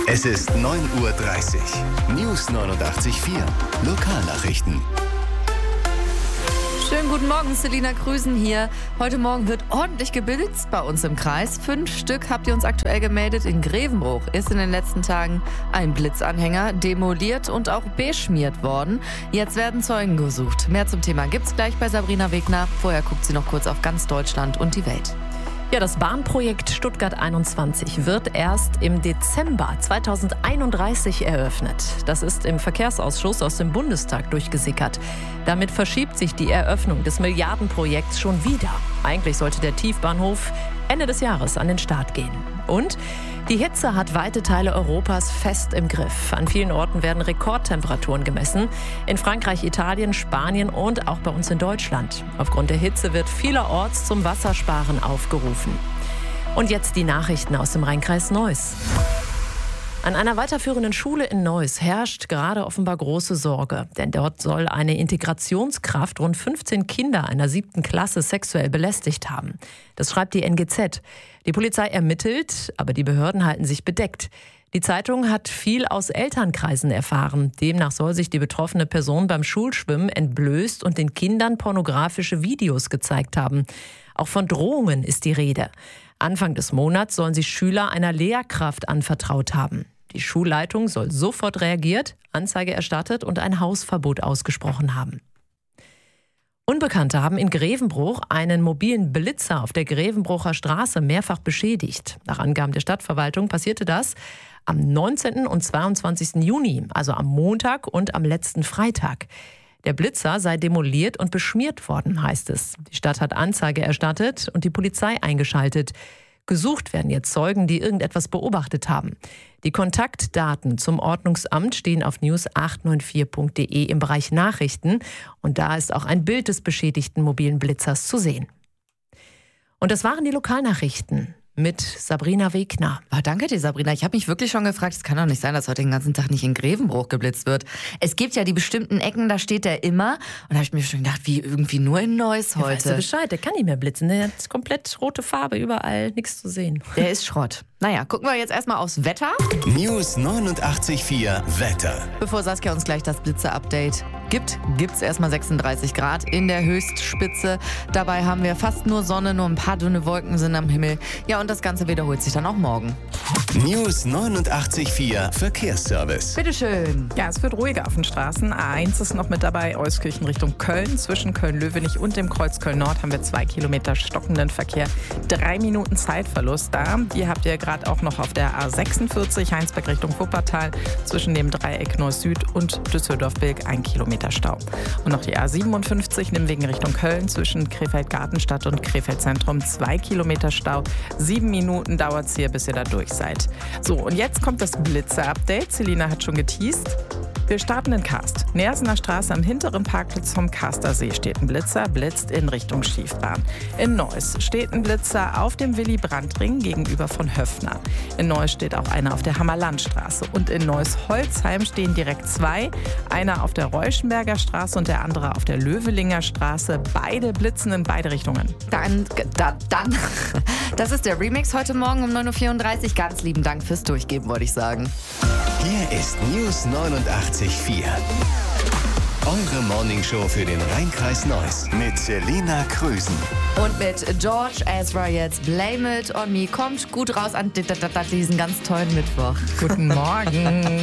Es ist 9:30 Uhr. News 89.4. Lokalnachrichten. Schönen guten Morgen, Selina Krüsen hier. Heute Morgen wird ordentlich geblitzt bei uns im Kreis. 5 Stück habt ihr uns aktuell gemeldet. In Grevenbruch ist in den letzten Tagen ein Blitzanhänger demoliert und auch beschmiert worden. Jetzt werden Zeugen gesucht. Mehr zum Thema gibt's gleich bei Sabrina Wegner. Vorher guckt sie noch kurz auf ganz Deutschland und die Welt. Ja, das Bahnprojekt Stuttgart 21 wird erst im Dezember 2031 eröffnet. Das ist im Verkehrsausschuss aus dem Bundestag durchgesickert. Damit verschiebt sich die Eröffnung des Milliardenprojekts schon wieder. Eigentlich sollte der Tiefbahnhof Ende des Jahres an den Start gehen. Und die Hitze hat weite Teile Europas fest im Griff. An vielen Orten werden Rekordtemperaturen gemessen. In Frankreich, Italien, Spanien und auch bei uns in Deutschland. Aufgrund der Hitze wird vielerorts zum Wassersparen aufgerufen. Und jetzt die Nachrichten aus dem Rheinkreis Neuss. An einer weiterführenden Schule in Neuss herrscht gerade offenbar große Sorge. Denn dort soll eine Integrationskraft rund 15 Kinder einer 7. Klasse sexuell belästigt haben. Das schreibt die NGZ. Die Polizei ermittelt, aber die Behörden halten sich bedeckt. Die Zeitung hat viel aus Elternkreisen erfahren. Demnach soll sich die betroffene Person beim Schulschwimmen entblößt und den Kindern pornografische Videos gezeigt haben. Auch von Drohungen ist die Rede. Anfang des Monats sollen sich Schüler einer Lehrkraft anvertraut haben. Die Schulleitung soll sofort reagiert, Anzeige erstattet und ein Hausverbot ausgesprochen haben. Unbekannte haben in Grevenbruch einen mobilen Blitzer auf der Grevenbrucher Straße mehrfach beschädigt. Nach Angaben der Stadtverwaltung passierte das am 19. und 22. Juni, also am Montag und am letzten Freitag. Der Blitzer sei demoliert und beschmiert worden, heißt es. Die Stadt hat Anzeige erstattet und die Polizei eingeschaltet. Gesucht werden jetzt Zeugen, die irgendetwas beobachtet haben. Die Kontaktdaten zum Ordnungsamt stehen auf news894.de im Bereich Nachrichten. Und da ist auch ein Bild des beschädigten mobilen Blitzers zu sehen. Und das waren die Lokalnachrichten mit Sabrina Wegner. Oh, danke dir, Sabrina. Ich habe mich wirklich schon gefragt, es kann doch nicht sein, dass heute den ganzen Tag nicht in Grevenbruch geblitzt wird. Es gibt ja die bestimmten Ecken, da steht der immer. Und da habe ich mir schon gedacht, wie irgendwie nur in Neuss heute. Ja, weißt du Bescheid, der kann nicht mehr blitzen. Der hat komplett rote Farbe, überall nichts zu sehen. Der ist Schrott. Naja, gucken wir jetzt erstmal aufs Wetter. News 89.4 Wetter. Bevor Saskia uns gleich das Blitze-Update gibt's erstmal 36 Grad in der Höchstspitze. Dabei haben wir fast nur Sonne, nur ein paar dünne Wolken sind am Himmel. Ja, und das Ganze wiederholt sich dann auch morgen. News 89.4 Verkehrsservice. Bitteschön. Ja, es wird ruhiger auf den Straßen. A1 ist noch mit dabei, Euskirchen Richtung Köln. Zwischen Köln-Löwenich und dem Kreuz Köln-Nord haben wir 2 Kilometer stockenden Verkehr. 3 Minuten Zeitverlust da. Die habt ihr gerade auch noch auf der A46 Heinsberg Richtung Wuppertal. Zwischen dem Dreieck Neuss-Süd und Düsseldorf-Bilk 1 Kilometer Stau. Und noch die A57 Nimwegen Richtung Köln. Zwischen Krefeld-Gartenstadt und Krefeld-Zentrum 2 Kilometer Stau. 7 Minuten dauert es hier, bis ihr da durch seid. So, und jetzt kommt das Blitzer-Update. Selina hat schon geteast. Wir starten in Karst. Nersener Straße am hinteren Parkplatz vom Karster See steht ein Blitzer, blitzt in Richtung Schiefbahn. In Neuss steht ein Blitzer auf dem Willy-Brandt-Ring gegenüber von Höfner. In Neuss steht auch einer auf der Hammerlandstraße. Und in Neuss-Holzheim stehen direkt 2. Einer auf der Reuschenberger Straße und der andere auf der Löwelinger Straße. Beide blitzen in beide Richtungen. Dann. Das ist der Remix heute Morgen um 9:34 Uhr. Ganz lieben Dank fürs Durchgeben, wollte ich sagen. Hier ist News 89.4. Eure Morningshow für den Rheinkreis Neuss mit Selina Krüsen. Und mit George Ezra jetzt Blame It On Me. Kommt gut raus an diesen ganz tollen Mittwoch. Guten Morgen.